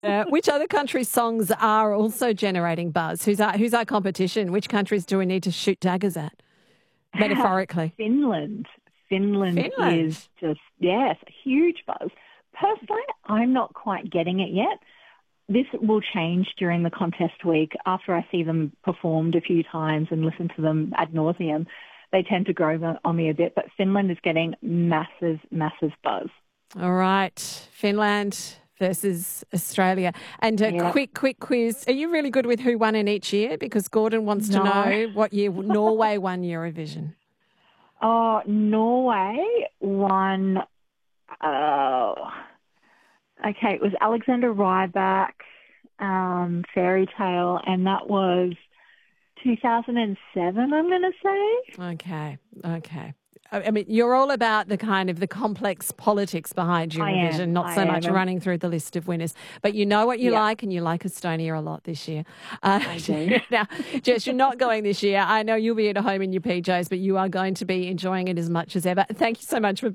Which other countries' songs are also generating buzz? Who's our competition? Which countries do we need to shoot daggers at, metaphorically? Finland. Finland Finland. is just, yes, a huge buzz. Personally, I'm not quite getting it yet. This will change during the contest week. After I see them performed a few times and listen to them ad nauseum, they tend to grow on me a bit. But Finland is getting massive, massive buzz. All right, Finland versus Australia. And a quick quiz. Are you really good with who won in each year? Because Gordon wants to know what year Norway won Eurovision. Oh, Norway won... okay, it was Alexander Rybak, Fairy Tale, and that was 2007, I'm going to say. Okay. I mean, you're all about the kind of the complex politics behind Eurovision, not so much running through the list of winners. But you know what you like, and you like Estonia a lot this year. I do. Now, Jess, you're not going this year. I know you'll be at home in your PJs, but you are going to be enjoying it as much as ever. Thank you so much for